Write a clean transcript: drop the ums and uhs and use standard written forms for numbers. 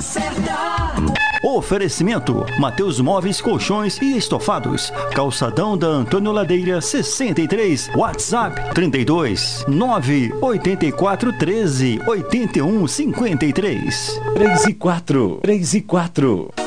certa. Oferecimento: Mateus Móveis, Colchões e Estofados. Calçadão da Antônio Ladeira 63. WhatsApp 32 984 13 81 53. 3 e 4.